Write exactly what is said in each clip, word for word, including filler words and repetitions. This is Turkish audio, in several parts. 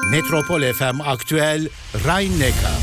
Metropol F M Aktüel Rhein-Neckar.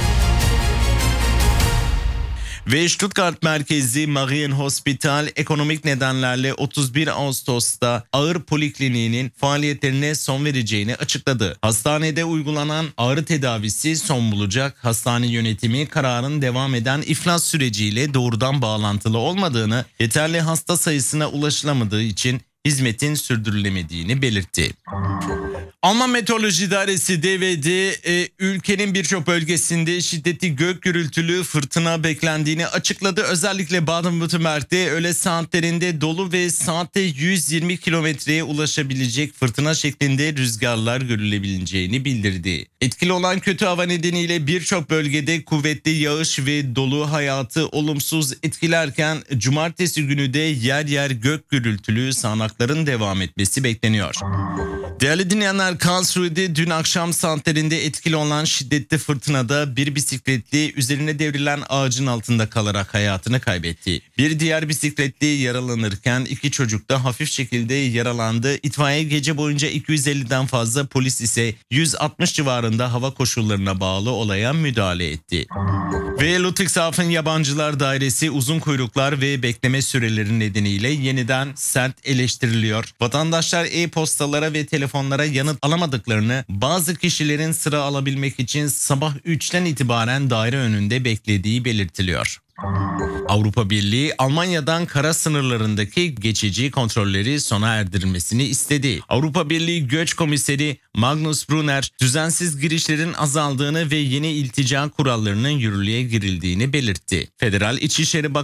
Ve Stuttgart merkezli Marienhospital ekonomik nedenlerle otuz bir Ağustos'ta ağrı polikliniğinin faaliyetlerine son vereceğini açıkladı. Hastanede uygulanan ağrı tedavisi son bulacak. Hastane yönetimi kararın devam eden iflas süreciyle doğrudan bağlantılı olmadığını, yeterli hasta sayısına ulaşılamadığı için hizmetin sürdürülemediğini belirtti. Alman Meteoroloji İdaresi D V D e, ülkenin birçok bölgesinde şiddetli gök gürültülü fırtına beklendiğini açıkladı. Özellikle Baden-Württemberg'de öğle saatlerinde dolu ve saatte yüz yirmi kilometreye ulaşabilecek fırtına şeklinde rüzgarlar görülebileceğini bildirdi. Etkili olan kötü hava nedeniyle birçok bölgede kuvvetli yağış ve dolu hayatı olumsuz etkilerken cumartesi günü de yer yer gök gürültülü sağanakların devam etmesi bekleniyor. Değerli dinleyenler, Karlsruhe'de dün akşam saatlerinde etkili olan şiddetli fırtınada bir bisikletli üzerine devrilen ağacın altında kalarak hayatını kaybetti. Bir diğer bisikletli yaralanırken iki çocuk da hafif şekilde yaralandı. İtfaiye gece boyunca iki yüz elliden fazla, polis ise yüz altmış civarında hava koşullarına bağlı olaya müdahale etti. Ve Ludwigshafen Yabancılar Dairesi uzun kuyruklar ve bekleme süreleri nedeniyle yeniden sert eleştiriliyor. Vatandaşlar e-postalara ve telefonlara yanıt alamadıklarını, bazı kişilerin sıra alabilmek için sabah üçten itibaren daire önünde beklediği belirtiliyor. Avrupa Birliği, Almanya'dan kara sınırlarındaki geçici kontrolleri sona erdirilmesini istedi. Avrupa Birliği Göç Komiseri Magnus Brunner, düzensiz girişlerin azaldığını ve yeni iltica kurallarının yürürlüğe girildiğini belirtti. Federal İçişleri Bakanı